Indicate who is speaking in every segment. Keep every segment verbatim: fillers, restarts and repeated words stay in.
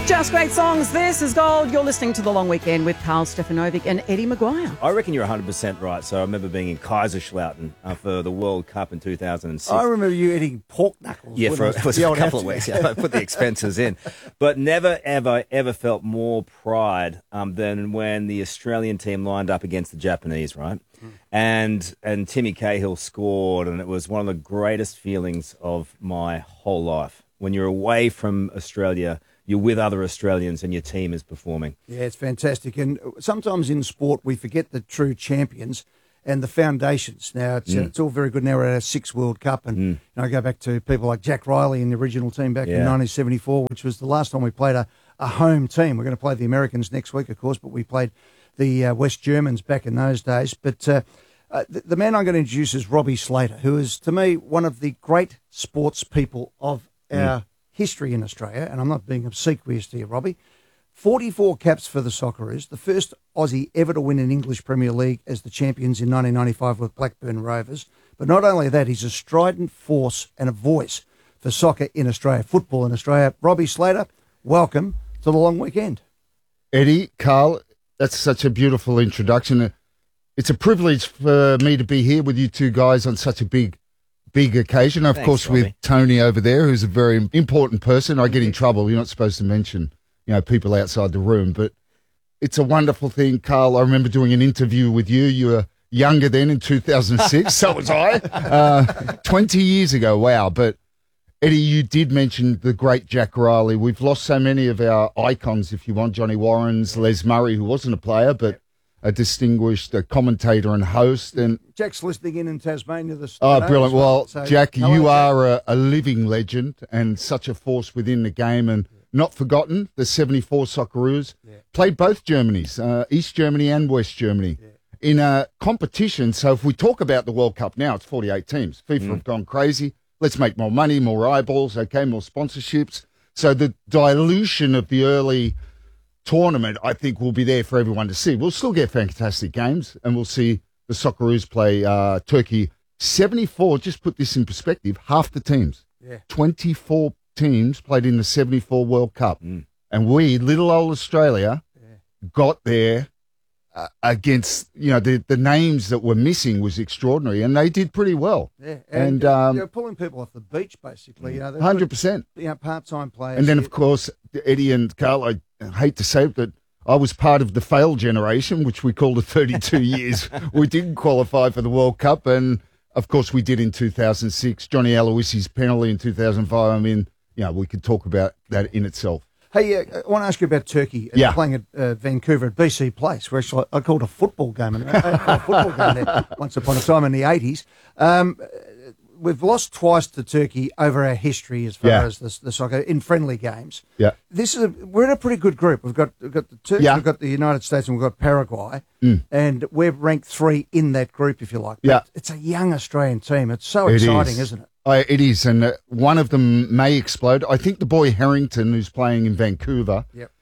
Speaker 1: Just great songs. This is Gold. You're listening to The Long Weekend with Carl Stefanovic and Eddie Maguire.
Speaker 2: I reckon you're one hundred percent right. So I remember being in Kaiserslautern uh, for the World Cup in two thousand six.
Speaker 3: I remember you eating pork knuckles.
Speaker 2: Yeah, for it was a couple of weeks. Yeah, I put the expenses in. But never, ever, ever felt more pride um, than when the Australian team lined up against the Japanese, right? Mm. And and Timmy Cahill scored, and it was one of the greatest feelings of my whole life. When you're away from Australia, you're with other Australians and your team is performing.
Speaker 3: Yeah, it's fantastic. And sometimes in sport we forget the true champions and the foundations. Now, it's, mm. it's all very good now we're at our sixth World Cup. And mm. you know, I go back to people like Jack Riley in the original team back yeah. in nineteen seventy-four, which was the last time we played a, a home team. We're going to play the Americans next week, of course, but we played the uh, West Germans back in those days. But uh, uh, the, the man I'm going to introduce is Robbie Slater, who is, to me, one of the great sports people of our mm. history in Australia, and I'm not being obsequious to you, Robbie. forty-four caps for the Socceroos, the first Aussie ever to win an English Premier League as the champions in nineteen ninety-five with Blackburn Rovers. But not only that, he's a strident force and a voice for soccer in Australia, football in Australia. Robbie Slater, welcome to The Long Weekend.
Speaker 4: Eddie, Carl, that's such a beautiful introduction. It's a privilege for me to be here with you two guys on such a big Big occasion, of
Speaker 2: Thanks,
Speaker 4: course,
Speaker 2: Robbie.
Speaker 4: with Tony over there, who's a very important person. I get in trouble. You're not supposed to mention, you know, people outside the room, but it's a wonderful thing. Carl, I remember doing an interview with you. You were younger then in two thousand six. So was I. Uh, twenty years ago. Wow. But Eddie, you did mention the great Jack Riley. We've lost so many of our icons, if you want. Johnny Warrens, Les Murray, who wasn't a player, but a distinguished uh, commentator and host. And
Speaker 3: Jack's listening in in Tasmania this
Speaker 4: Oh, brilliant. Well,
Speaker 3: so,
Speaker 4: Jack,
Speaker 3: hello,
Speaker 4: you
Speaker 3: Jack.
Speaker 4: are a, a living legend and such a force within the game. And yeah. not forgotten, the seventy-four Socceroos yeah. played both Germanys, uh, East Germany and West Germany, yeah. in a competition. So if we talk about the World Cup now, it's forty-eight teams. FIFA mm. have gone crazy. Let's make more money, more eyeballs, okay, more sponsorships. So the dilution of the early tournament, I think, will be there for everyone to see. We'll still get fantastic games, and we'll see the Socceroos play uh, Turkey. seventy-four, just put this in perspective, half the teams. Yeah. twenty-four teams played in the seventy-four World Cup. Mm. And we, little old Australia, yeah. got there uh, against, you know, the, the names that were missing was extraordinary, and they did pretty well.
Speaker 3: Yeah, and,
Speaker 4: and um,
Speaker 3: you're pulling people off the beach, basically. You know,
Speaker 4: one hundred percent.
Speaker 3: You know, part-time players.
Speaker 4: And then, of course, Eddie and Carl, I I hate to say it, but I was part of the failed generation, which we call the thirty-two years. We didn't qualify for the World Cup, and, of course, we did in two thousand six. Johnny Aloisi's penalty in two thousand five. I mean, you know, we could talk about that in itself.
Speaker 3: Hey, uh, I want to ask you about Turkey. Uh,
Speaker 4: yeah.
Speaker 3: Playing at uh, Vancouver at B C Place, where actually I called a football game, and I called a football game there once upon a time in the eighties. Um, We've lost twice to Turkey over our history as far
Speaker 4: yeah.
Speaker 3: as the, the soccer in friendly games.
Speaker 4: Yeah,
Speaker 3: this is a, we're in a pretty good group. We've got we've got the Turks,
Speaker 4: yeah.
Speaker 3: we've got the United States, and we've got Paraguay,
Speaker 4: mm.
Speaker 3: and we're ranked three in that group, if you like. But
Speaker 4: yeah,
Speaker 3: it's a young Australian team. It's so
Speaker 4: it
Speaker 3: exciting,
Speaker 4: is.
Speaker 3: isn't it?
Speaker 4: Uh, it is, and uh, one of them may explode. I think the boy Harrington, who's playing in Vancouver,
Speaker 3: yep.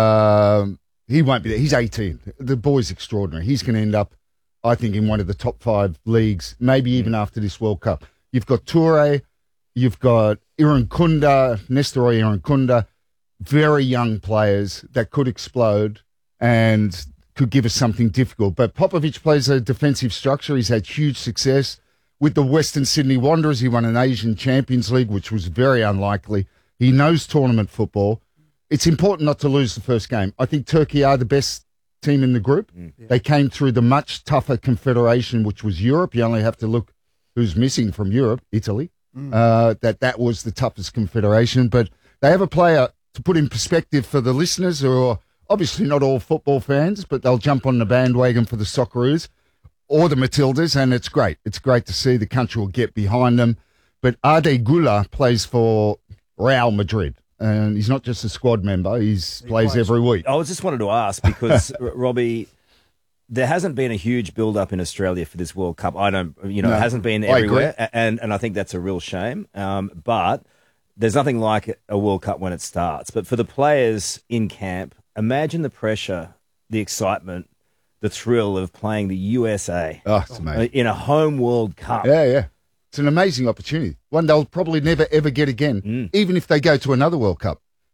Speaker 4: uh, he won't be there. He's eighteen. The boy's extraordinary. He's going to end up, I think, in one of the top five leagues, maybe even mm. after this World Cup. You've got Toure, you've got Irankunda, Nestor Irankunda, very young players that could explode and could give us something difficult. But Popovic plays a defensive structure. He's had huge success with the Western Sydney Wanderers. He won an Asian Champions League, which was very unlikely. He knows tournament football. It's important not to lose the first game. I think Turkey are the best team in the group. Mm. Yeah. They came through the much tougher confederation, which was Europe. You only have to look who's missing from Europe, Italy, mm. uh, that that was the toughest confederation. But they have a player, to put in perspective for the listeners, who are obviously not all football fans, but they'll jump on the bandwagon for the Socceroos or the Matildas, and it's great. It's great to see the country will get behind them. But Ade Gula plays for Real Madrid, and he's not just a squad member, he's, he plays, plays every week.
Speaker 2: I was just wanted to ask, because, Robbie, there hasn't been a huge build-up in Australia for this World Cup. I don't, you know,
Speaker 4: no,
Speaker 2: it hasn't been everywhere, and and I think that's a real shame. Um, but there's nothing like a World Cup when it starts. But for the players in camp, imagine the pressure, the excitement, the thrill of playing the U S A
Speaker 4: oh, it's amazing.
Speaker 2: in a home World Cup.
Speaker 4: Yeah, yeah. It's an amazing opportunity. One they'll probably never, ever get again, mm. even if they go to another World Cup.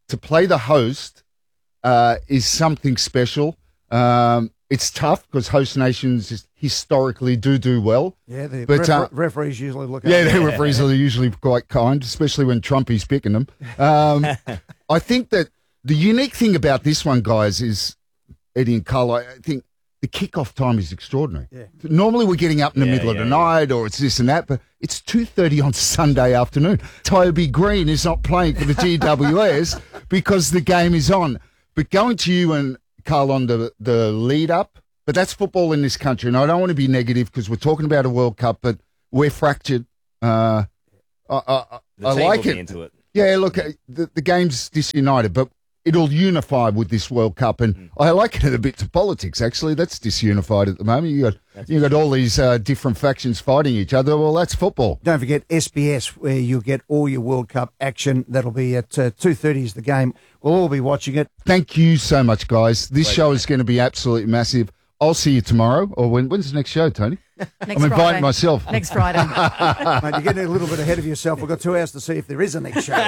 Speaker 4: to play the host uh, is something special. Um, it's tough because host nations historically do do well.
Speaker 3: Yeah, the
Speaker 4: but,
Speaker 3: refer-
Speaker 4: uh,
Speaker 3: referees usually look.
Speaker 4: Yeah,
Speaker 3: up.
Speaker 4: the referees are usually quite kind, especially when Trumpy's picking them. Um, I think that the unique thing about this one, guys, is Eddie and Carl. I think the kickoff time is extraordinary.
Speaker 3: Yeah.
Speaker 4: Normally we're getting up in the
Speaker 2: Yeah,
Speaker 4: middle
Speaker 2: yeah,
Speaker 4: of the
Speaker 2: yeah.
Speaker 4: night, or it's this and that, but it's two thirty on Sunday afternoon. Toby Green is not playing for the G W S because the game is on. But going to you and Carl on the, the lead up, but that's football in this country, and I don't want to be negative because we're talking about a World Cup, but we're fractured. Uh, I, I,
Speaker 2: The
Speaker 4: I
Speaker 2: team
Speaker 4: like
Speaker 2: will be
Speaker 4: it.
Speaker 2: into it.
Speaker 4: Yeah, look, uh, the, the game's disunited, but it'll unify with this World Cup, and I like it a bit to politics. Actually, that's disunified at the moment. You got
Speaker 2: That's
Speaker 4: you got all these uh, different factions fighting each other. Well, that's football.
Speaker 3: Don't forget S B S, where you'll get all your World Cup action. That'll be at uh, two thirty is the game. We'll all be watching it.
Speaker 4: Thank you so much, guys. This
Speaker 2: Pleasure.
Speaker 4: show is going to be absolutely massive. I'll see you tomorrow, or when? When's the next show, Tony?
Speaker 1: Next
Speaker 4: I'm inviting
Speaker 1: Friday.
Speaker 4: myself.
Speaker 1: Next Friday.
Speaker 3: Mate, you're getting a little bit ahead of yourself. We've got two hours to see if there is a next show.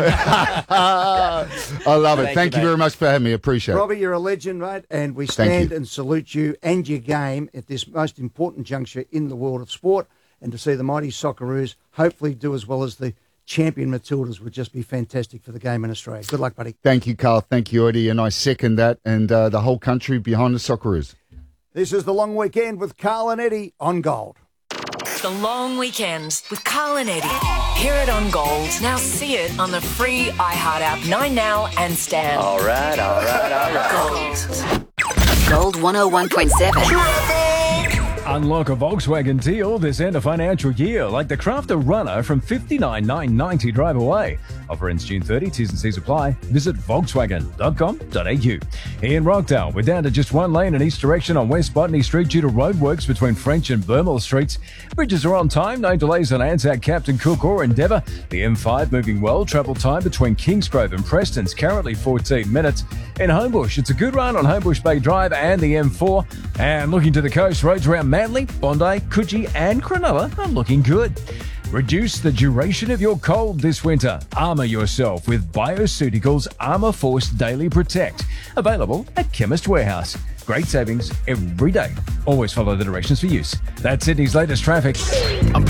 Speaker 4: I love it.
Speaker 2: Thank
Speaker 4: Thank,
Speaker 2: you,
Speaker 4: you
Speaker 2: mate.
Speaker 4: very much for having me. Appreciate it.
Speaker 3: Robbie, you're a legend, mate, and we
Speaker 4: Thank
Speaker 3: stand
Speaker 4: you.
Speaker 3: and salute you and your game at this most important juncture in the world of sport. And to see the mighty Socceroos hopefully do as well as the champion Matildas would just be fantastic for the game in Australia. Good luck, buddy.
Speaker 4: Thank you, Carl. Thank you, Eddie. And I second that, and uh, the whole country behind the Socceroos.
Speaker 3: This is the long weekend with Carl and Eddie on Gold.
Speaker 5: The Long Weekend with Carl and Eddie. Hear it on Gold. Now see it on the free iHeart app, Nine Now and Stan.
Speaker 6: All right, all right, all right.
Speaker 5: Gold.
Speaker 7: Gold one oh one point seven.
Speaker 8: Unlock a Volkswagen deal this end of financial year, like the Crafter Runner from fifty-nine thousand nine hundred ninety drive away. Offer ends June thirtieth, T's and C's apply. Visit volkswagen dot com dot a u. In Rockdale, we're down to just one lane in each direction on West Botany Street due to roadworks between French and Burmel Streets. Bridges are on time, no delays on Anzac, Captain Cook or Endeavour. The M five moving well, travel time between Kingsgrove and Preston's currently fourteen minutes. In Homebush, it's a good run on Homebush Bay Drive and the M four. And looking to the coast, roads around Manly, Bondi, Coogee and Cronulla are looking good. Reduce the duration of your cold this winter. Armour yourself with Bioceuticals Armour Force Daily Protect. Available at Chemist Warehouse. Great savings every day. Always follow the directions for use. That's Sydney's latest traffic.
Speaker 9: I'm